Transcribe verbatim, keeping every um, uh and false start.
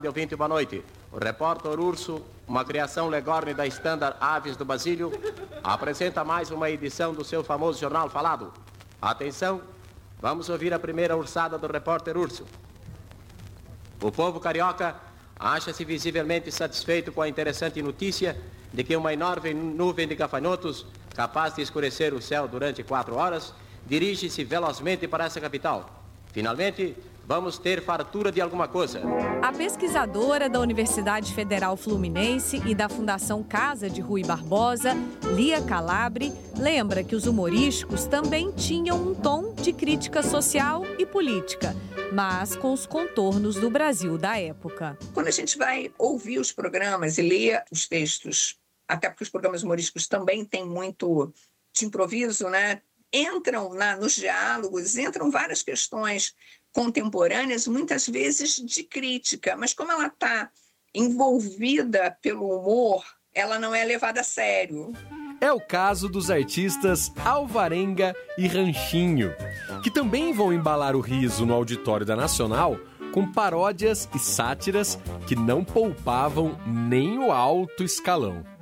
Ouvinte, boa noite. O repórter Urso, uma criação legorne da Standard Aves do Basílio, apresenta mais uma edição do seu famoso jornal falado. Atenção, vamos ouvir a primeira ursada do repórter Urso. O povo carioca acha-se visivelmente satisfeito com a interessante notícia de que uma enorme nuvem de gafanhotos, capaz de escurecer o céu durante quatro horas, dirige-se velozmente para essa capital. Finalmente, vamos ter fartura de alguma coisa. A pesquisadora da Universidade Federal Fluminense e da Fundação Casa de Rui Barbosa, Lia Calabre, lembra que os humorísticos também tinham um tom de crítica social e política, mas com os contornos do Brasil da época. Quando a gente vai ouvir os programas e ler os textos, até porque os programas humorísticos também têm muito de improviso, né? Entram na, nos diálogos, entram várias questões contemporâneas, muitas vezes de crítica, mas como ela está envolvida pelo humor, ela não é levada a sério. É o caso dos artistas Alvarenga e Ranchinho, que também vão embalar o riso no auditório da Nacional com paródias e sátiras que não poupavam nem o alto escalão.